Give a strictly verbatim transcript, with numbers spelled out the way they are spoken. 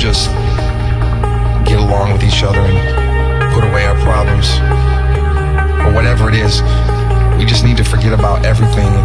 just get along with each other and put away our problems, or whatever it is. We just need to forget about everything